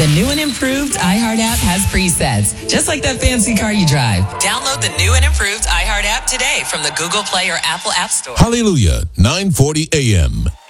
The new and improved iHeart app has presets, just like that fancy car you drive. Download the new and improved iHeart app today from the Google Play or Apple App Store. Hallelujah, 940 AM.